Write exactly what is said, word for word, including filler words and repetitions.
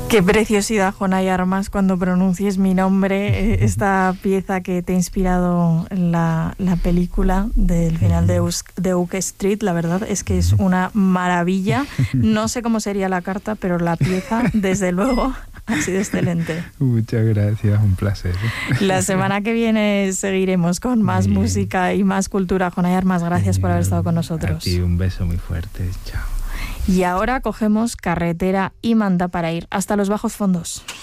Qué preciosidad, Jonay Armas, cuando pronuncies mi nombre, esta pieza que te ha inspirado la, la película del final de, Us, de Oak Street. La verdad es que es una maravilla. No sé cómo sería la carta, pero la pieza, desde luego, ha sido excelente. Muchas gracias, un placer. La semana que viene seguiremos con más Bien. música y más cultura. Jonay Armas, gracias Bien. por haber estado con nosotros. A ti un beso muy fuerte, chao. Y ahora cogemos carretera y manda para ir hasta los bajos fondos.